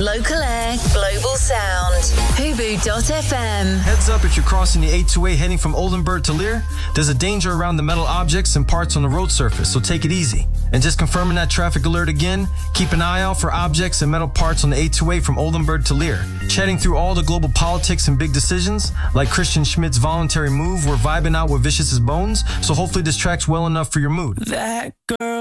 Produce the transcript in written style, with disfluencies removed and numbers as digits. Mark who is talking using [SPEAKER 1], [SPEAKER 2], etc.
[SPEAKER 1] Local air, global sound. Hubu.fm.
[SPEAKER 2] Heads up if you're crossing the 828 heading from Oldenburg to Leer. There's a danger around the metal objects and parts on the road surface, so take it easy. And just confirming that traffic alert again, keep an eye out for objects and metal parts on the 828 from Oldenburg to Leer. Chatting through all the global politics and big decisions, like Christian Schmidt's voluntary move, we're vibing out with Vicious's bones, so hopefully this track's well enough for your mood.
[SPEAKER 3] That girl